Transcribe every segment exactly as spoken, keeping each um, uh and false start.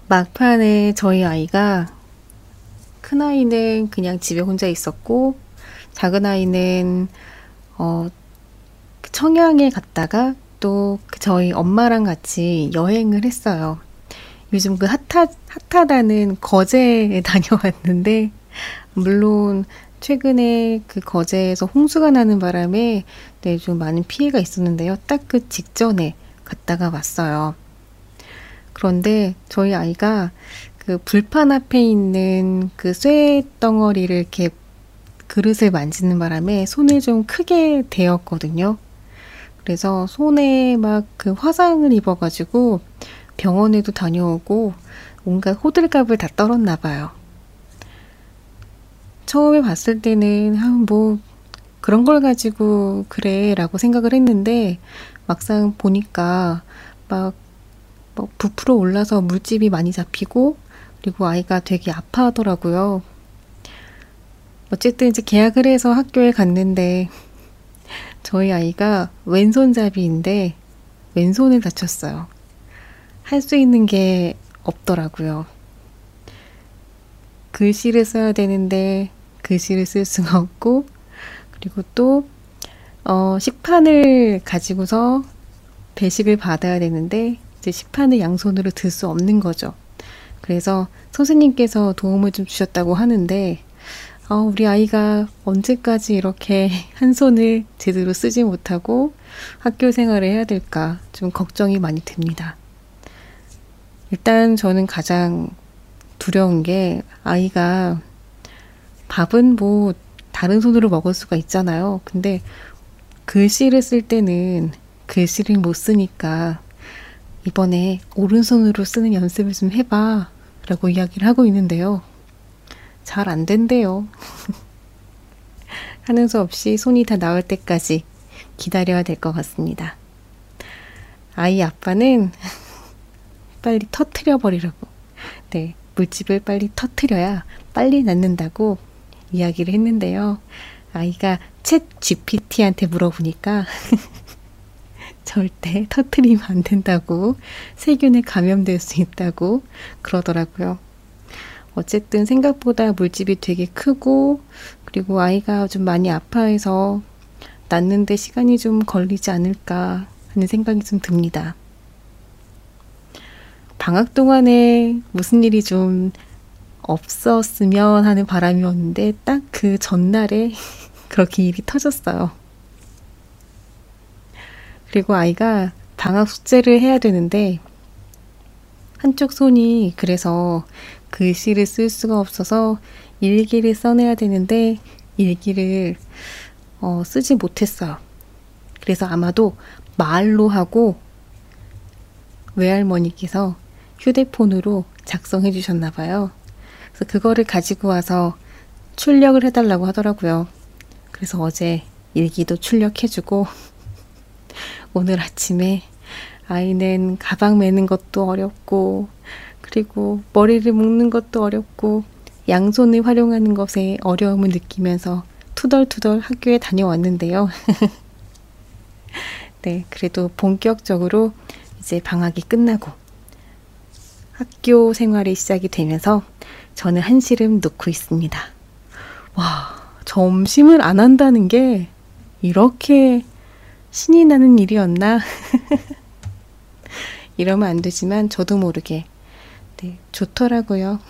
막판에 저희 아이가 큰아이는 그냥 집에 혼자 있었고 작은아이는 어, 청양에 갔다가 또 저희 엄마랑 같이 여행을 했어요. 요즘 그 핫하, 핫하다는 거제에 다녀왔는데 물론 최근에 그 거제에서 홍수가 나는 바람에 네, 좀 많은 피해가 있었는데요. 딱 그 직전에 갔다가 왔어요. 그런데 저희 아이가 그 불판 앞에 있는 그 쇠 덩어리를 이렇게 그릇을 만지는 바람에 손을 좀 크게 대었거든요. 그래서 손에 막 그 화상을 입어가지고 병원에도 다녀오고 온갖 호들갑을 다 떨었나 봐요. 처음에 봤을 때는 아, 뭐 그런 걸 가지고 그래 라고 생각을 했는데 막상 보니까 막, 막 부풀어 올라서 물집이 많이 잡히고 그리고 아이가 되게 아파하더라고요. 어쨌든 이제 계약을 해서 학교에 갔는데 저희 아이가 왼손잡이인데 왼손을 다쳤어요. 할 수 있는 게 없더라고요. 글씨를 써야 되는데 글씨를 쓸 수가 없고 그리고 또 어, 식판을 가지고서 배식을 받아야 되는데 이제 식판을 양손으로 들 수 없는 거죠. 그래서 선생님께서 도움을 좀 주셨다고 하는데 어, 우리 아이가 언제까지 이렇게 한 손을 제대로 쓰지 못하고 학교 생활을 해야 될까 좀 걱정이 많이 됩니다. 일단 저는 가장 두려운 게 아이가 밥은 뭐 다른 손으로 먹을 수가 있잖아요. 근데 글씨를 쓸 때는 글씨를 못 쓰니까 이번에 오른손으로 쓰는 연습을 좀 해봐 라고 이야기를 하고 있는데요. 잘 안 된대요. 하는 수 없이 손이 다 나올 때까지 기다려야 될 것 같습니다. 아이 아빠는 빨리 터트려 버리라고. 네, 물집을 빨리 터트려야 빨리 낫는다고 이야기를 했는데요. 아이가 챗 지피티한테 물어보니까 절대 터트리면 안 된다고, 세균에 감염될 수 있다고 그러더라고요. 어쨌든 생각보다 물집이 되게 크고 그리고 아이가 좀 많이 아파해서 낫는데 시간이 좀 걸리지 않을까 하는 생각이 좀 듭니다. 방학 동안에 무슨 일이 좀 없었으면 하는 바람이었는데 딱 그 전날에 그렇게 일이 터졌어요. 그리고 아이가 방학 숙제를 해야 되는데 한쪽 손이 그래서 글씨를 쓸 수가 없어서 일기를 써내야 되는데 일기를 어, 쓰지 못했어요. 그래서 아마도 말로 하고 외할머니께서 휴대폰으로 작성해 주셨나 봐요. 그래서 그거를 가지고 와서 출력을 해달라고 하더라고요. 그래서 어제 일기도 출력해주고 오늘 아침에 아이는 가방 매는 것도 어렵고 그리고 머리를 묶는 것도 어렵고 양손을 활용하는 것에 어려움을 느끼면서 투덜투덜 학교에 다녀왔는데요. 네, 그래도 본격적으로 이제 방학이 끝나고 학교 생활이 시작이 되면서 저는 한시름 놓고 있습니다. 와, 점심을 안 한다는 게 이렇게 신이 나는 일이었나? 이러면 안 되지만 저도 모르게 네, 좋더라고요.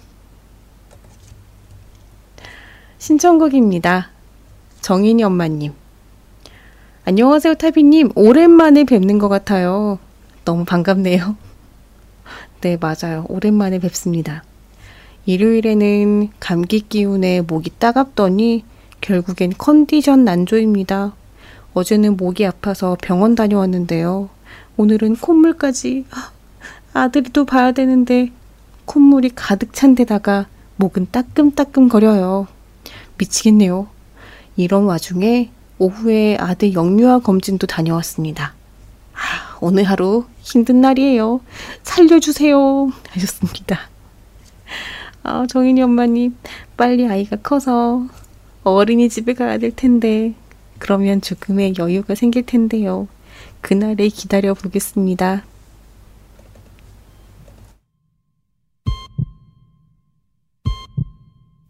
신청곡입니다. 정인이 엄마님. 안녕하세요, 타비님. 오랜만에 뵙는 것 같아요. 너무 반갑네요. 네, 맞아요. 오랜만에 뵙습니다. 일요일에는 감기 기운에 목이 따갑더니 결국엔 컨디션 난조입니다. 어제는 목이 아파서 병원 다녀왔는데요. 오늘은 콧물까지. 아들이도 봐야 되는데 콧물이 가득 찬 데다가 목은 따끔따끔 거려요. 미치겠네요. 이런 와중에 오후에 아들 영유아 검진도 다녀왔습니다. 아, 오늘 하루 힘든 날이에요. 살려주세요 하셨습니다. 아, 정인이 엄마님 빨리 아이가 커서 어린이집에 가야 될 텐데 그러면 조금의 여유가 생길 텐데요. 그날을 기다려 보겠습니다.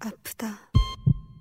아프다.